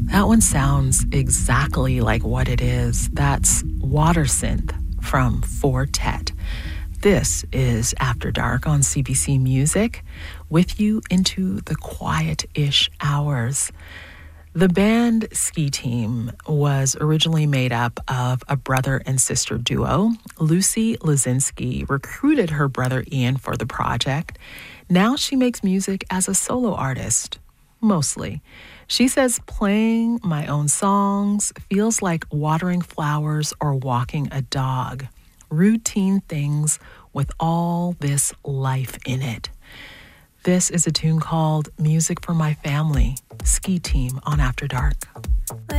That one sounds exactly like what it is. That's Water Synth from Four Tet. This is After Dark on CBC Music, with you into the quiet-ish hours. The band Ski Team was originally made up of a brother and sister duo. Lucy Lazinski recruited her brother Ian for the project. Now she makes music as a solo artist, mostly. She says playing my own songs feels like watering flowers or walking a dog. Routine things with all this life in it. This is a tune called Music for My Family, Ski Team on After Dark.